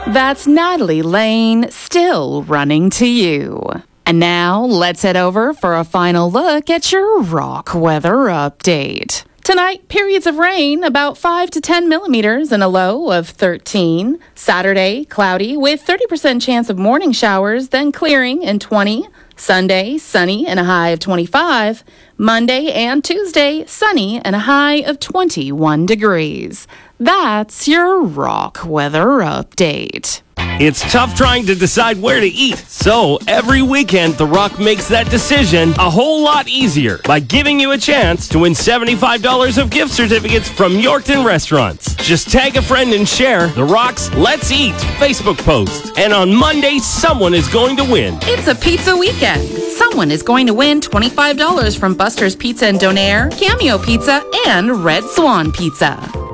That's Natalie Lane, still running to you. And now, let's head over for a final look at your rock weather update. Tonight, periods of rain, about 5 to 10 millimeters and a low of 13. Saturday, cloudy with 30% chance of morning showers, then clearing in 20. Sunday, sunny and a high of 25. Monday and Tuesday, sunny and a high of 21 degrees. That's your rock weather update. It's tough trying to decide where to eat, so every weekend The Rock makes that decision a whole lot easier by giving you a chance to win $75 of gift certificates from Yorkton Restaurants. Just tag a friend and share The Rock's Let's Eat Facebook post, and on Monday, someone is going to win. It's a pizza weekend. Someone is going to win $25 from Buster's Pizza and Donaire, Cameo Pizza, and Red Swan Pizza.